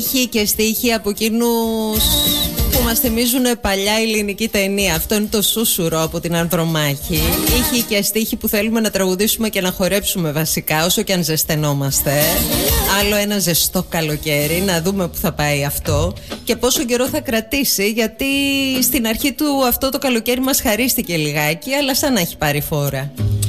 Ήχοι και στίχοι από εκείνους που μας θυμίζουν παλιά ελληνική ταινία. Αυτό είναι το Σούσουρο από την Ανδρομάχη. Ήχοι και στίχοι που θέλουμε να τραγουδήσουμε και να χορέψουμε βασικά, όσο και αν ζεσθενόμαστε. Άλλο ένα ζεστό καλοκαίρι, να δούμε που θα πάει αυτό και πόσο καιρό θα κρατήσει, γιατί στην αρχή του αυτό το καλοκαίρι μας χαρίστηκε λιγάκι, αλλά σαν να έχει πάρει φόρα.